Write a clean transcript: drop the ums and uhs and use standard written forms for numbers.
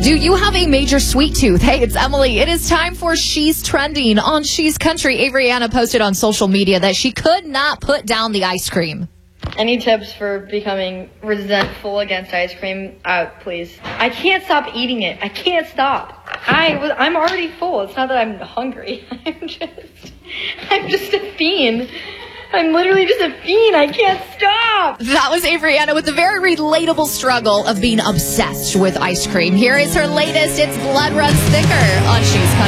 Do you have a major sweet tooth? Hey, it's Emily. It is time for She's Trending on She's Country. Avriana posted on social media that she could not put down the ice cream. Any tips for becoming resentful against ice cream? Please. I can't stop eating it. I can't stop. I'm already full. It's not that I'm hungry. I'm just a fiend. I'm literally just a fiend. I can't stop. That was Avriana with the very relatable struggle of being obsessed with ice cream. Here is her latest. It's Blood Runs Thicker on She's Country.